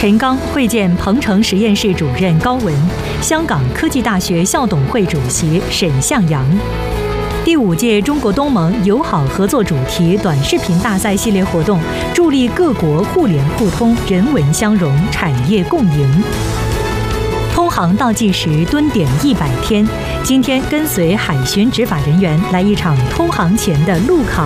陈刚会见鹏城实验室主任高文，香港科技大学校董会主席沈向洋。第5届中国东盟友好合作主题短视频大赛系列活动，助力各国互联互通、人文相融、产业共赢。通航倒计时蹲点100天，今天跟随海巡执法人员来一场通航前的路考。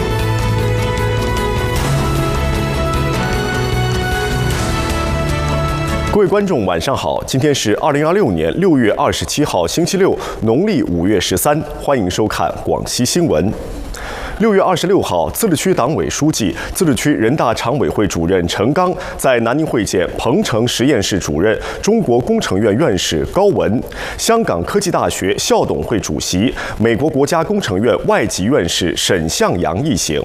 各位观众，晚上好！今天是2026年6月27号，星期六，农历5月13，欢迎收看广西新闻。6月26号，自治区党委书记、自治区人大常委会主任陈刚在南宁会见鹏城实验室主任、中国工程院院士高文，香港科技大学校董会主席、美国国家工程院外籍院士沈向洋一行。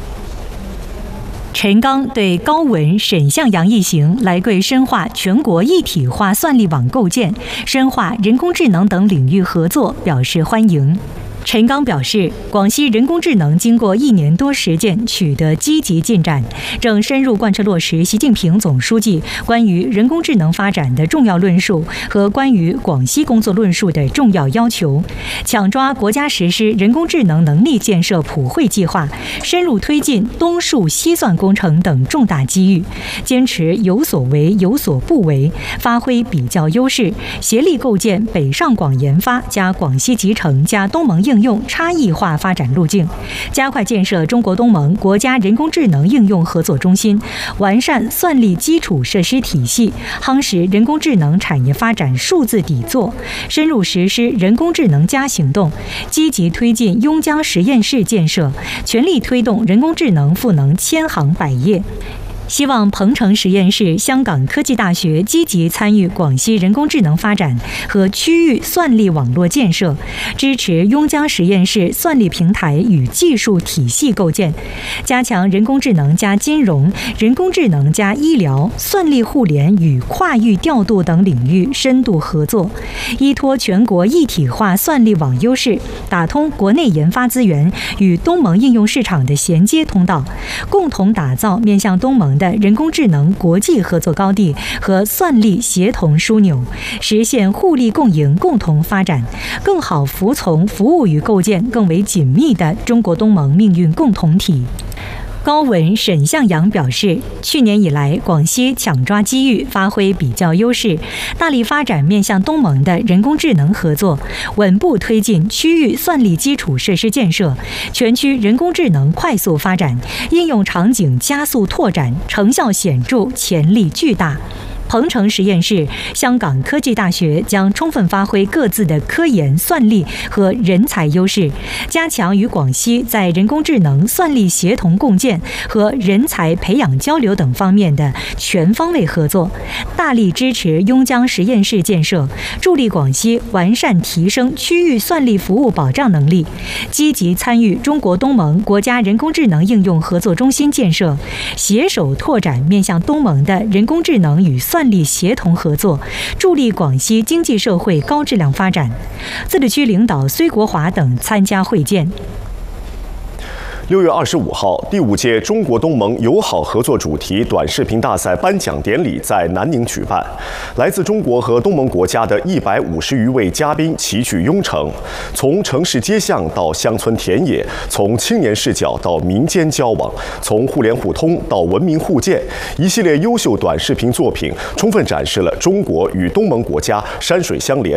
陈刚对高文、沈向洋一行来贵深化全国一体化算力网构建、深化人工智能等领域合作表示欢迎。陈刚表示，广西人工智能经过1年多实践，取得积极进展，正深入贯彻落实习近平总书记关于人工智能发展的重要论述和关于广西工作论述的重要要求，抢抓国家实施人工智能能力建设普惠计划、深入推进东数西算工程等重大机遇，坚持有所为有所不为，发挥比较优势，协力构建北上广研发加广西集成加东盟应用差异化发展路径，加快建设中国东盟国家人工智能应用合作中心，完善算力基础设施体系，夯实人工智能产业发展数字底座，深入实施人工智能+行动，积极推进邕江实验室建设，全力推动人工智能赋能千行百业。希望鹏城实验室、香港科技大学积极参与广西人工智能发展和区域算力网络建设，支持邕江实验室算力平台与技术体系构建，加强人工智能加金融、人工智能加医疗、算力互联与跨域调度等领域深度合作，依托全国一体化算力网优势，打通国内研发资源与东盟应用市场的衔接通道，共同打造面向东盟的人工智能国际合作高地和算力协同枢纽，实现互利共赢、共同发展，更好服从、服务与构建更为紧密的中国东盟命运共同体。高文、沈向洋表示，去年以来，广西抢抓机遇，发挥比较优势，大力发展面向东盟的人工智能合作，稳步推进区域算力基础设施建设，全区人工智能快速发展，应用场景加速拓展，成效显著，潜力巨大。鹏城实验室、香港科技大学将充分发挥各自的科研、算力和人才优势，加强与广西在人工智能、算力协同共建和人才培养交流等方面的全方位合作，大力支持邕江实验室建设，助力广西完善提升区域算力服务保障能力，积极参与中国东盟国家人工智能应用合作中心建设，携手拓展面向东盟的人工智能与算力协同合作，助力广西经济社会高质量发展。自治区领导崔国华等参加会见。 6月25号，第5届中国东盟友好合作主题短视频大赛颁奖典礼在南宁举办。来自中国和东盟国家的150余位嘉宾齐聚雍城，从城市街巷到乡村田野，从青年视角到民间交往，从互联互通到文明互鉴，一系列优秀短视频作品充分展示了中国与东盟国家山水相连、